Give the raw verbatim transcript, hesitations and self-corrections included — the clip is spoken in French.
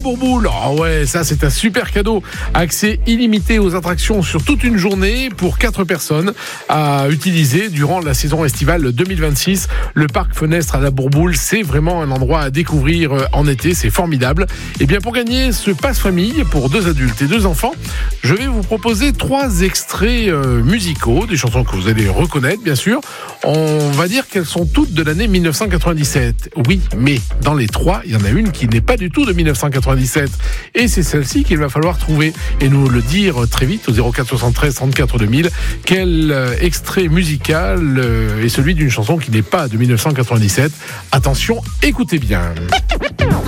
Bourboule. Ah ouais, ça c'est un super cadeau. Accès illimité aux attractions sur toute une journée pour quatre personnes à utiliser durant la saison estivale deux mille vingt-six. Le parc Fenestre à la Bourboule, c'est vraiment un endroit à découvrir en été, c'est formidable. Et bien pour gagner ce passe famille pour deux adultes et deux enfants, je vais vous proposer trois extraits euh, musicaux, des chansons que vous allez reconnaître bien sûr. On va dire qu'elles sont toutes de l'année mille neuf cent quatre-vingt-dix-sept. Oui, mais dans les trois, il y en a une qui n'est pas du tout de mille neuf cent quatre-vingt-dix-sept. Et c'est celle-ci qu'il va falloir trouver et nous le dire très vite au zéro quatre soixante-treize trente-quatre deux mille. Quel euh, extrait musical euh, est celui d'une chanson qui n'est pas de mille neuf cent quatre-vingt-dix-sept? Attention, écoutez bien.